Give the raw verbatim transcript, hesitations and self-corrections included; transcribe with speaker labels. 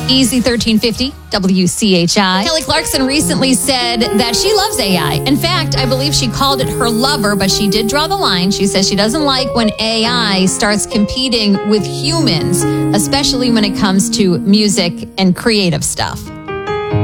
Speaker 1: Easy thirteen fifty, W C H I. Kelly Clarkson recently said that she loves A I. In fact, I believe she called it her lover, but she did draw the line. She says she doesn't like when A I starts competing with humans, especially when it comes to music and creative stuff.